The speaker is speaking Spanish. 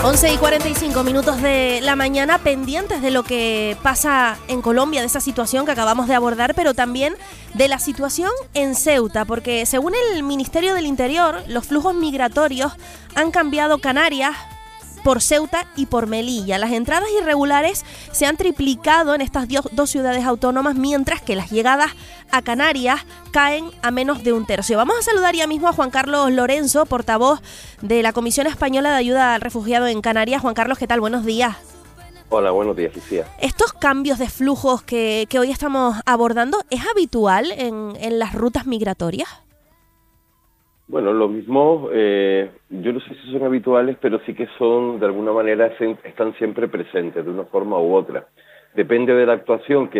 11:45 de la mañana, pendientes de lo que pasa en Colombia, de esa situación que acabamos de abordar, pero también de la situación en Ceuta, porque según el Ministerio del Interior, los flujos migratorios han cambiado Canarias por Ceuta y por Melilla. Las entradas irregulares se han triplicado en estas dos ciudades autónomas, mientras que las llegadas a Canarias caen a menos de un tercio. Vamos a saludar ya mismo a Juan Carlos Lorenzo, portavoz de la Comisión Española de Ayuda al Refugiado en Canarias. Juan Carlos, ¿qué tal? Buenos días. Hola, buenos días, Lucía. Estos cambios de flujos que hoy estamos abordando, ¿es habitual en las rutas migratorias? Bueno, lo mismo, yo no sé si son habituales, pero sí que son, de alguna manera, están siempre presentes, de una forma u otra. Depende de la actuación que